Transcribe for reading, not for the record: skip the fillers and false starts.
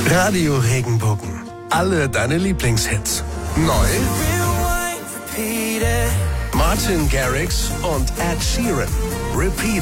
Radio Regenbogen. Alle deine Lieblingshits. Neu Martin Garrix und Ed Sheeran. Repeat.